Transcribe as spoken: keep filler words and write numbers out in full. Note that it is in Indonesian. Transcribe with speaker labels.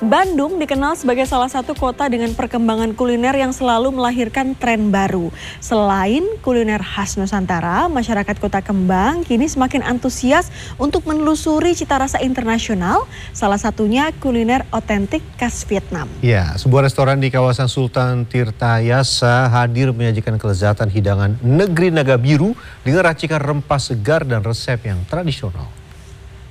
Speaker 1: Bandung dikenal sebagai salah satu kota dengan perkembangan kuliner yang selalu melahirkan tren baru. Selain kuliner khas Nusantara, masyarakat Kota Kembang kini semakin antusias untuk menelusuri cita rasa internasional, salah satunya kuliner otentik khas Vietnam.
Speaker 2: Ya, sebuah restoran di kawasan Sultan Tirtayasa hadir menyajikan kelezatan hidangan negeri naga biru dengan racikan rempah segar dan resep yang tradisional.